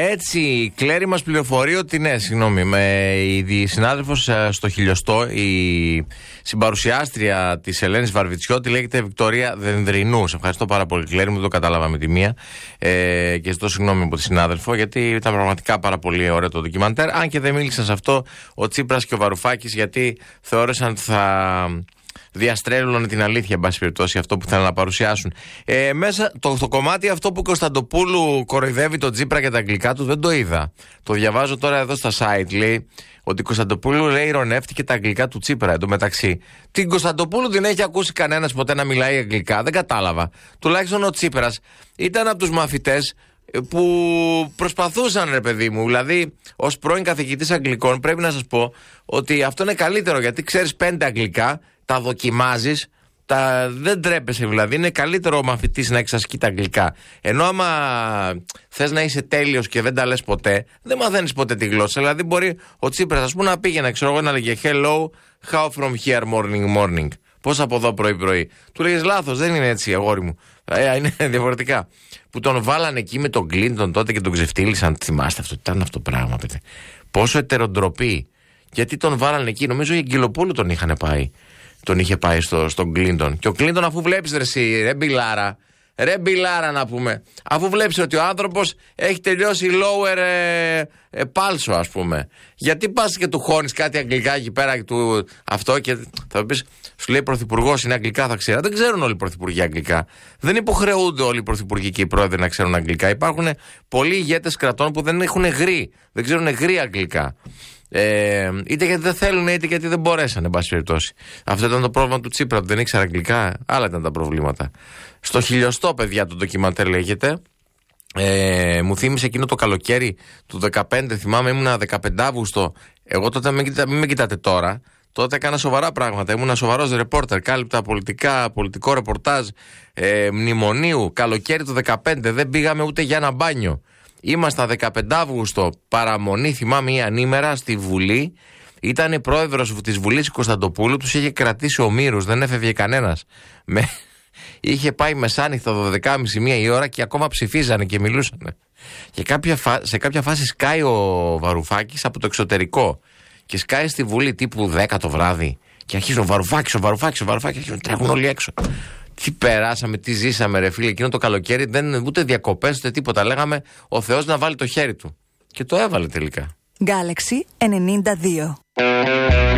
Έτσι, η Κλέρη μας πληροφορεί ότι ναι, συγγνώμη, η συνάδελφος στο Χιλιοστό, η συμπαρουσιάστρια της Ελένης Βαρβιτσιώτη, λέγεται Βικτωρία Δενδρινού. Σε ευχαριστώ πάρα πολύ, Κλέρη, μου δεν το κατάλαβα με τη μία. Και ζητώ συγγνώμη από τη συνάδελφο, γιατί ήταν πραγματικά πάρα πολύ ωραίο το ντοκιμαντέρ. Αν και δεν μίλησαν σε αυτό ο Τσίπρας και ο Βαρουφάκης, γιατί θεώρησαν ότι θα διαστρέλλουν την αλήθεια, εν πάση περιπτώσει, αυτό που θέλουν να παρουσιάσουν. Μέσα το κομμάτι αυτό που Κωνσταντοπούλου κοροϊδεύει τον Τσίπρα και τα αγγλικά του, δεν το είδα. Το διαβάζω τώρα εδώ στα site. Λέει ότι Κωνσταντοπούλου, λέει, ειρωνεύτηκε τα αγγλικά του Τσίπρα. Εν τω μεταξύ, την Κωνσταντοπούλου την έχει ακούσει κανένας ποτέ να μιλάει αγγλικά? Δεν κατάλαβα. Τουλάχιστον ο Τσίπρας ήταν από τους μαθητές που προσπαθούσαν, ρε παιδί μου. Δηλαδή, ως πρώην καθηγητής αγγλικών, πρέπει να σας πω ότι αυτό είναι καλύτερο, γιατί ξέρεις 5 αγγλικά, τα δοκιμάζεις, δεν τρέπεσαι δηλαδή. Είναι καλύτερο ο μαθητής να εξασκεί τα αγγλικά. Ενώ άμα θες να είσαι τέλειος και δεν τα λες ποτέ, δεν μαθαίνεις ποτέ τη γλώσσα. Δηλαδή, μπορεί ο Τσίπρας, ας πούμε, να πήγαινε, ξέρω εγώ, να λέγε Hello, how from here morning. Πώς από εδώ πρωί-πρωί. Του λέγες λάθος, δεν είναι έτσι, αγόρι μου. Είναι διαφορετικά. Που τον βάλανε εκεί με τον Κλίντον τότε και τον ξεφτύλισαν. Θυμάστε αυτό, ήταν αυτό το πράγμα, παιδί. Πόσο ετεροντροπή. Γιατί τον βάλανε εκεί, νομίζω οι Αγγελοπούλου τον είχαν πάει. Τον είχε πάει στον Κλίντον. Και ο Κλίντον, αφού βλέπεις ρε μπιλάρα να πούμε, αφού βλέπεις ότι ο άνθρωπος έχει τελειώσει lower πάλσο, ας πούμε, γιατί πας και του χώνεις κάτι αγγλικά εκεί πέρα και του αυτό, και θα πεις, σου λέει πρωθυπουργός είναι αγγλικά, θα ξέρει. Δεν ξέρουν όλοι οι πρωθυπουργοί αγγλικά. Δεν υποχρεούνται όλοι οι πρωθυπουργοί και οι πρόεδροι να ξέρουν αγγλικά. Υπάρχουν πολλοί ηγέτες κρατών που δεν έχουν δεν ξέρουν γρή αγγλικά. Είτε γιατί δεν θέλουν, είτε γιατί δεν μπορέσαν, εν πάση περιπτώσει. Αυτό ήταν το πρόβλημα του Τσίπρα, που δεν ήξερα αγγλικά. Άλλα ήταν τα προβλήματα. Στο Χιλιοστό, παιδιά, το ντοκιμαντέρ λέγεται. Μου θύμισε εκείνο το καλοκαίρι του 2015. Θυμάμαι, ήμουνα 15 Αύγουστο. Εγώ τότε, μην με κοιτάτε τώρα, τότε έκανα σοβαρά πράγματα. Ήμουνα σοβαρός ρεπόρτερ. Κάλυπτα πολιτικό ρεπορτάζ μνημονίου. Καλοκαίρι του 2015. Δεν πήγαμε ούτε για ένα μπάνιο. Ήμασταν 15 Αύγουστο, παραμονή, θυμάμαι, ή ανήμερα στη Βουλή. Ήταν η πρόεδρος της Βουλής Κωνσταντοπούλου, τους είχε κρατήσει ο Μύρους, δεν έφευγε κανένας. Είχε πάει μεσάνυχτα 12.30-1 η ώρα και ακόμα ψηφίζανε και μιλούσανε. Και σε κάποια φάση σκάει ο Βαρουφάκης από το εξωτερικό και σκάει στη Βουλή τύπου 10 το βράδυ. Και αρχίζουν ο Βαρουφάκης, αρχίζουν, τρέχουν όλοι έξω. Τι περάσαμε, τι ζήσαμε, ρε φίλε, εκείνο το καλοκαίρι, ούτε διακοπές ούτε τίποτα. Λέγαμε ο Θεός να βάλει το χέρι του. Και το έβαλε τελικά. Galaxy 92.